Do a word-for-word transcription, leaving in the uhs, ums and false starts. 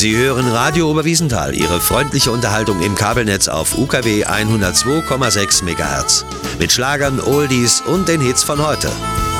Sie hören Radio Oberwiesenthal, Ihre freundliche Unterhaltung im Kabelnetz auf U K W hundertzwei Komma sechs Megahertz. Mit Schlagern, Oldies und den Hits von heute.